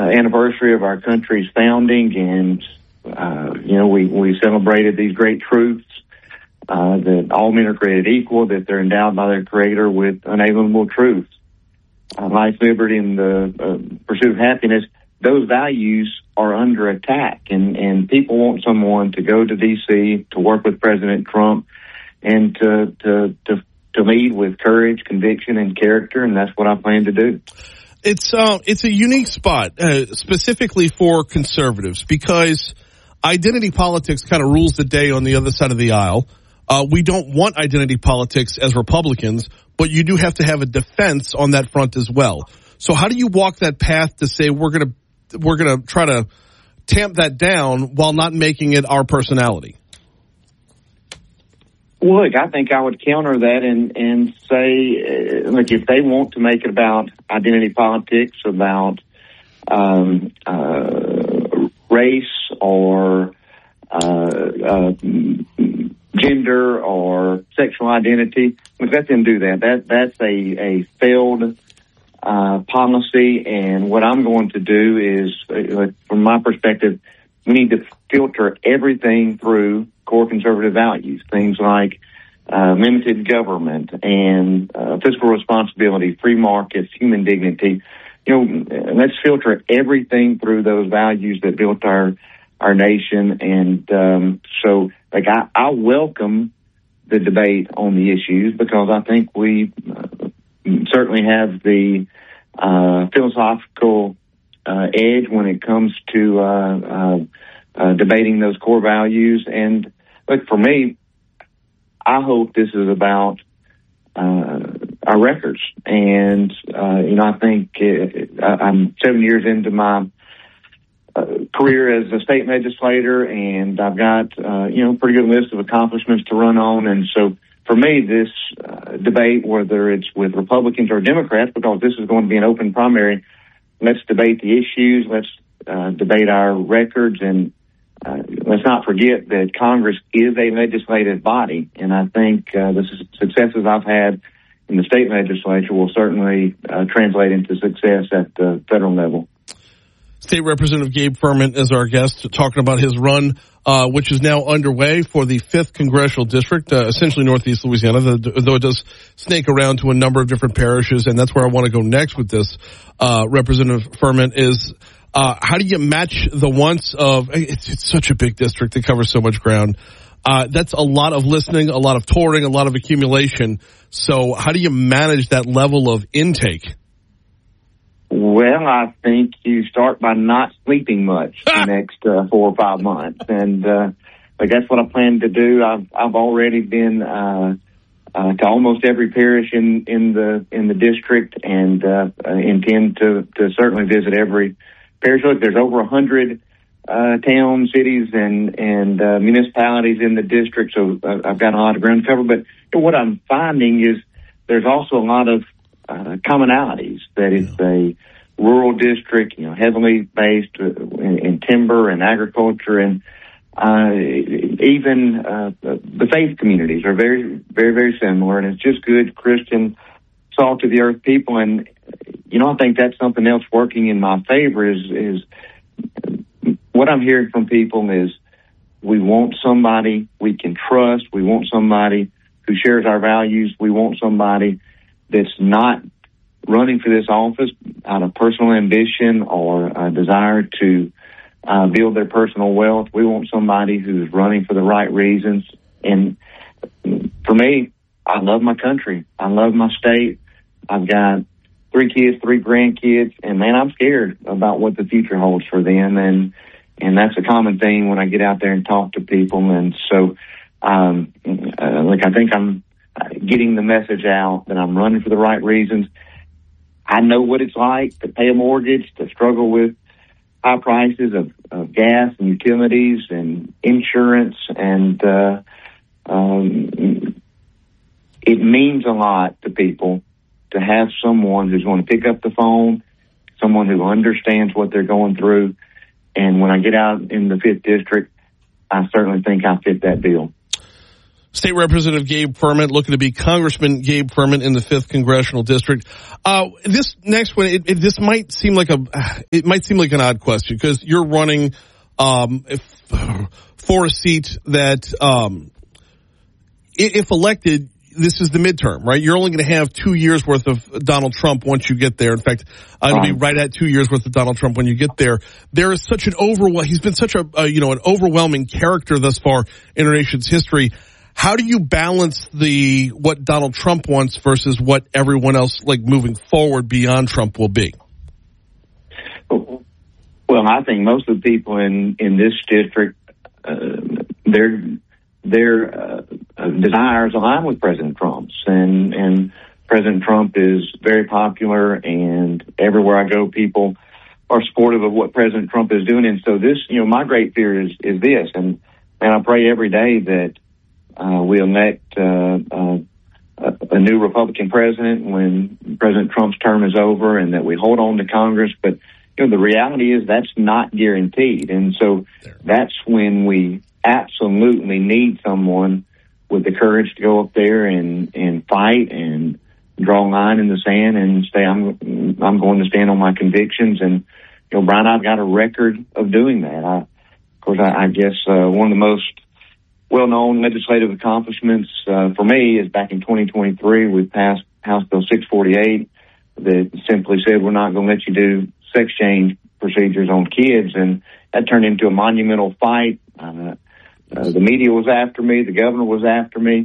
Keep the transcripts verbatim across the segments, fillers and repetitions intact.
anniversary of our country's founding, and uh, you know we we celebrated these great truths uh, that all men are created equal, that they're endowed by their Creator with unalienable truths, uh, life, liberty, and the uh, pursuit of happiness. Those values are under attack, and and people want someone to go to D C to work with President Trump and to to to, to lead with courage, conviction, and character, and that's what I plan to do. It's uh, it's a unique spot, uh, specifically for conservatives, because identity politics kind of rules the day on the other side of the aisle. Uh, we don't want identity politics as Republicans, but you do have to have a defense on that front as well. So how do you walk that path to say we're going to we're going to try to tamp that down while not making it our personality? Well, look, I think I would counter that and, and say, uh, look, if they want to make it about identity politics, about um, uh, race or uh, uh, gender or sexual identity, look, let them do that. That that's a, a failed uh, policy, and what I'm going to do is, uh, from my perspective, we need to filter everything through core conservative values, things like uh, limited government and uh, fiscal responsibility, free markets, human dignity. You know, let's filter everything through those values that built our our nation. And um, so, like, I, I welcome the debate on the issues because I think we uh, certainly have the uh, philosophical uh, edge when it comes to uh, uh, uh, debating those core values. And look, for me, I hope this is about uh, our records. And, uh, you know, I think uh, I'm seven years into my uh, career as a state legislator, and I've got, uh, you know, a pretty good list of accomplishments to run on. And so for me, this uh, debate, whether it's with Republicans or Democrats, because this is going to be an open primary, let's debate the issues, let's uh, debate our records, and uh, let's not forget that Congress is a legislative body, and I think uh, the su- successes I've had in the state legislature will certainly uh, translate into success at the federal level. State Representative Gabe Firment is our guest, talking about his run, uh, which is now underway for the fifth Congressional District, uh, essentially Northeast Louisiana, though it does snake around to a number of different parishes, and that's where I want to go next with this. Uh, Representative Firment is, uh, how do you match the wants of, it's, it's such a big district, it covers so much ground. Uh, that's a lot of listening, a lot of touring, a lot of accumulation. So how do you manage that level of intake? Well, I think you start by not sleeping much the next uh, four or five months, and uh, like that's what I plan to do. I've I've already been uh, uh, to almost every parish in, in the in the district, and uh, intend to, to certainly visit every parish. Look, there's over a hundred uh, towns, cities, and and uh, municipalities in the district, so I've got a lot of ground to cover. But what I'm finding is there's also a lot of Uh, commonalities, that it's a rural district, you know, heavily based in, in timber and agriculture, and uh, even uh, the faith communities are very, very, very similar, and it's just good Christian, salt of the earth people. And, you know, I think that's something else working in my favor is, is what I'm hearing from people is we want somebody we can trust. We want somebody who shares our values. We want somebody that's not running for this office out of personal ambition or a desire to uh, build their personal wealth. We want somebody who's running for the right reasons. And for me, I love my country. I love my state. I've got three kids, three grandkids, and man, I'm scared about what the future holds for them. And, and that's a common thing when I get out there and talk to people. And so, um, uh, like, I think I'm getting the message out that I'm running for the right reasons. I know what it's like to pay a mortgage, to struggle with high prices of, of gas and utilities and insurance. And uh, um, it means a lot to people to have someone who's going to pick up the phone, someone who understands what they're going through. And when I get out in the fifth district, I certainly think I fit that bill. State Representative Gabe Firment looking to be Congressman Gabe Firment in the fifth Congressional District. Uh, this next one, it, it, this might seem like a, it might seem like an odd question because you're running, um, if, for a seat that, um, if elected, this is the midterm, right? You're only going to have two years worth of Donald Trump once you get there. In fact, uh, it'll be right at two years worth of Donald Trump when you get there. There is such an overwhelm. He's been such a, uh, you know, an overwhelming character thus far in our nation's history. How do you balance the what Donald Trump wants versus what everyone else, like moving forward beyond Trump, will be? Well, I think most of the people in in this district, uh, their their uh, desires align with President Trump's, and and President Trump is very popular, and everywhere I go, people are supportive of what President Trump is doing. And so this, you know, my great fear is is this, and and I pray every day that Uh, we elect uh, uh, a new Republican president when President Trump's term is over, and that we hold on to Congress. But you know, the reality is that's not guaranteed, and so that's when we absolutely need someone with the courage to go up there and, and fight and draw a line in the sand and say, I'm I'm going to stand on my convictions. And you know, Brian, I've got a record of doing that. I, of course, I, I guess uh, one of the most well-known legislative accomplishments uh, for me is back in twenty twenty-three, we passed House Bill six forty-eight that simply said we're not going to let you do sex change procedures on kids, and that turned into a monumental fight. Uh, uh, the media was after me, the governor was after me.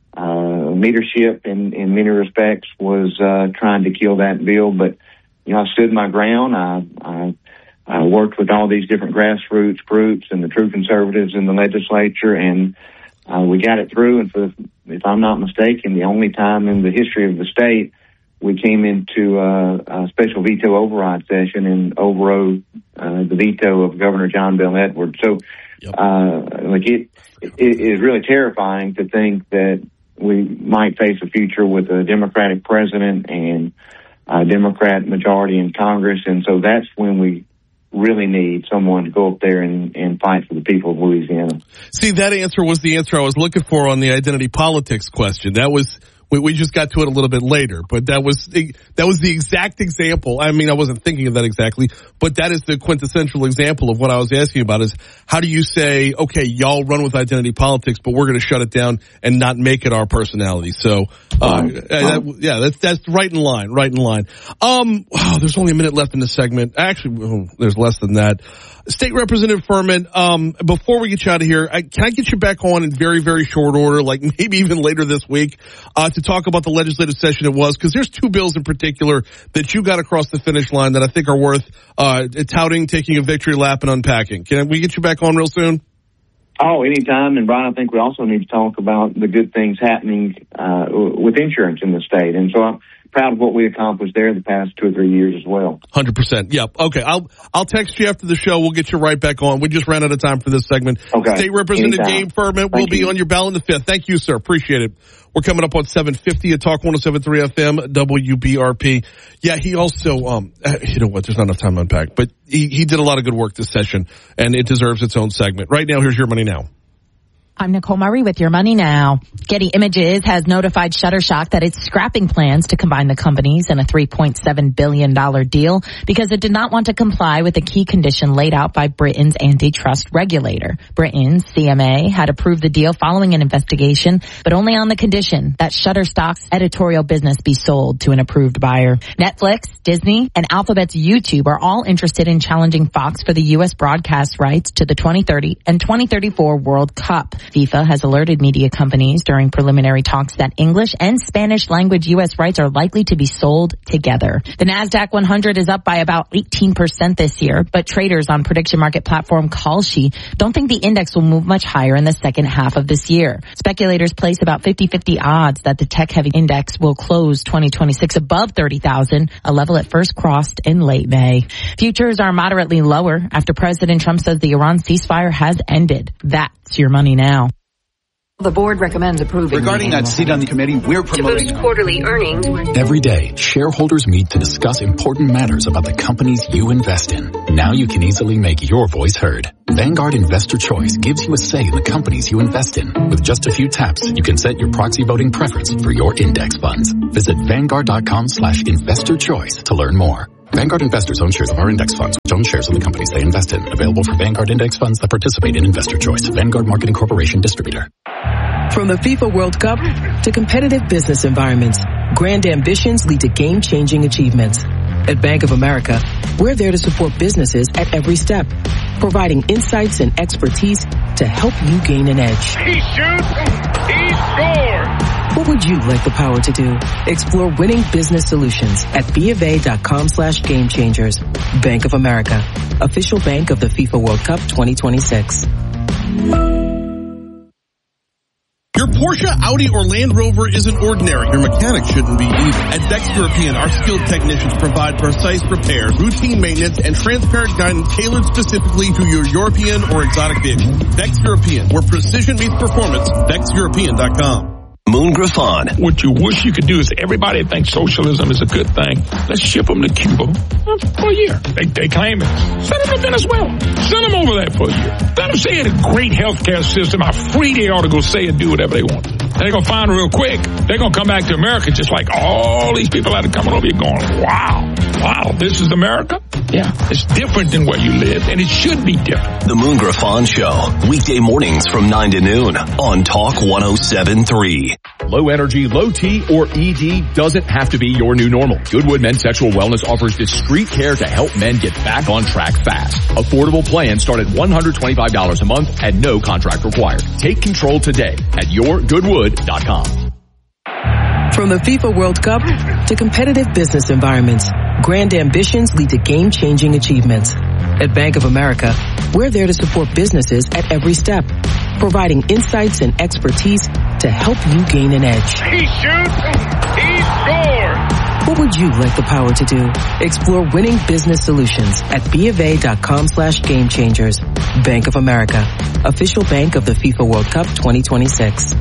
Uh, leadership, in, in many respects, was uh, trying to kill that bill, but you know, I stood my ground. I, I I worked with all these different grassroots groups and the true conservatives in the legislature, and uh, we got it through. And for, if I'm not mistaken, the only time in the history of the state we came into uh, a special veto override session and overrode uh, the veto of Governor John Bel Edwards. So, yep. uh, like it, it is really terrifying to think that we might face a future with a Democratic president and a Democrat majority in Congress, and so that's when we really need someone to go up there and, and fight for the people of Louisiana. See, that answer was the answer I was looking for on the identity politics question. That was, we, we just got to it a little bit later, but that was, that was the exact example. I mean, I wasn't thinking of that exactly, but that is the quintessential example of what I was asking about is how do you say, okay, y'all run with identity politics, but we're going to shut it down and not make it our personality. So, uh, um, that, yeah, that's, that's right in line, right in line. Um, wow, there's only a minute left in the segment. Actually, oh, there's less than that. State Representative Firment, um, before we get you out of here, I, can I get you back on in very, very short order, like maybe even later this week, uh, to talk about the legislative session it was? Because there's two bills in particular that you got across the finish line that I think are worth uh, touting, taking a victory lap, and unpacking. Can we get you back on real soon? Oh, anytime. And Brian, I think we also need to talk about the good things happening uh, with insurance in the state. And so I'm proud of what we accomplished there the past two or three years as well. one hundred percent. Yep. Okay. I'll I'll text you after the show. We'll get you right back on. We just ran out of time for this segment. Okay. State Representative Gabe Firment will be on your ballot in the fifth. Thank you, sir. Appreciate it. We're coming up on seven fifty at Talk one oh seven point three F M, W B R P. Yeah, he also, um, you know what, there's not enough time to unpack, but he, he did a lot of good work this session, and it deserves its own segment. Right now, here's Your Money Now. I'm Nicole Murray with Your Money Now. Getty Images has notified Shutterstock that it's scrapping plans to combine the companies in a three point seven billion dollars deal because it did not want to comply with a key condition laid out by Britain's antitrust regulator. Britain's C M A had approved the deal following an investigation, but only on the condition that Shutterstock's editorial business be sold to an approved buyer. Netflix, Disney, and Alphabet's YouTube are all interested in challenging Fox for the U S broadcast rights to the twenty thirty and twenty thirty-four World Cup. FIFA has alerted media companies during preliminary talks that English and Spanish language U S rights are likely to be sold together. The NASDAQ one hundred is up by about eighteen percent this year, but traders on prediction market platform Kalshi don't think the index will move much higher in the second half of this year. Speculators place about fifty-fifty odds that the tech-heavy index will close twenty twenty-six above thirty thousand, a level it first crossed in late May. Futures are moderately lower after President Trump says the Iran ceasefire has ended. That's Your Money Now. The board recommends approving. Regarding that seat on the committee, we're promoting to boost quarterly earnings. Every day, shareholders meet to discuss important matters about the companies you invest in. Now you can easily make your voice heard. Vanguard Investor Choice gives you a say in the companies you invest in. With just a few taps, you can set your proxy voting preference for your index funds. Visit Vanguard.com slash investor choice to learn more. Vanguard investors own shares of our index funds, which own shares of the companies they invest in. Available for Vanguard index funds that participate in Investor Choice. Vanguard Marketing Corporation Distributor. From the FIFA World Cup to competitive business environments, grand ambitions lead to game-changing achievements. At Bank of America, we're there to support businesses at every step, providing insights and expertise to help you gain an edge. He shoots, he scores! What would you like the power to do? Explore winning business solutions at BofA.com slash game changers. Bank of America, official bank of the FIFA World Cup twenty twenty-six. Your Porsche, Audi, or Land Rover isn't ordinary. Your mechanic shouldn't be either. At Vex European, our skilled technicians provide precise repairs, routine maintenance, and transparent guidance tailored specifically to your European or exotic vehicle. Vex European, where precision meets performance. Vex European dot com. Moon Griffon. What you wish you could do is everybody thinks socialism is a good thing. Let's ship them to Cuba for a year. They, they claim it. Send them to Venezuela. Send them over there for a year. Let them say it's a great healthcare system, how free they ought to go say and do whatever they want. They're going to find real quick, they're going to come back to America just like all these people that are coming over here going, wow, wow, this is America? Yeah, it's different than where you live, and it should be different. The Moon Griffon Show, weekday mornings from nine to noon on Talk one oh seven point three. Low energy, low T, or E D doesn't have to be your new normal. Goodwood Men's Sexual Wellness offers discreet care to help men get back on track fast. Affordable plans start at one hundred twenty-five dollars a month and no contract required. Take control today at your goodwood dot com. From the FIFA World Cup to competitive business environments, grand ambitions lead to game-changing achievements. At Bank of America, we're there to support businesses at every step, providing insights and expertise to help you gain an edge. He shoots, he scores! What would you like the power to do? Explore winning business solutions at BofA.com slash game changers. Bank of America, official bank of the FIFA World Cup twenty twenty-six.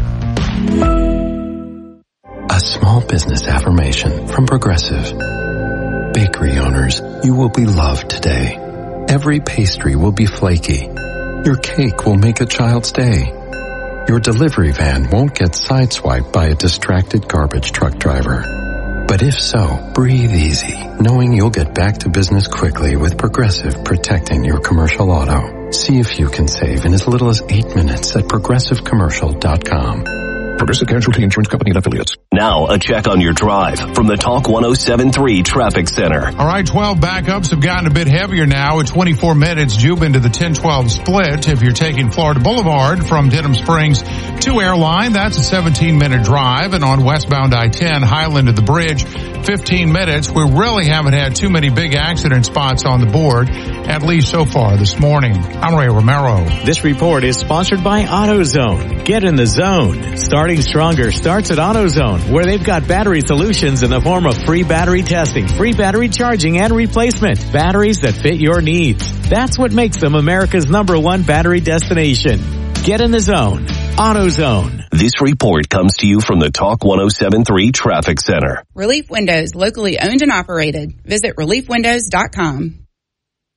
A small business affirmation from Progressive. Bakery owners, you will be loved today. Every pastry will be flaky. Your cake will make a child's day. Your delivery van won't get sideswiped by a distracted garbage truck driver. But if so, breathe easy, knowing you'll get back to business quickly with Progressive protecting your commercial auto. See if you can save in as little as eight minutes at progressive commercial dot com. Progressive Casualty Insurance Company and affiliates. Now, a check on your drive from the Talk one oh seven point three Traffic Center. All right, twelve backups have gotten a bit heavier now at twenty-four minutes. Jube into the ten twelve split. If you're taking Florida Boulevard from Denham Springs to Airline, that's a seventeen minute drive. And on westbound I ten, Highland to the bridge, fifteen minutes. We really haven't had too many big accident spots on the board, at least so far this morning. I'm Ray Romero. This report is sponsored by AutoZone. Get in the zone. Starting stronger starts at AutoZone, where they've got battery solutions in the form of free battery testing, free battery charging, and replacement. Batteries that fit your needs. That's what makes them America's number one battery destination. Get in the zone. AutoZone. This report comes to you from the Talk one oh seven point three Traffic Center. Relief Windows, locally owned and operated. Visit relief windows dot com.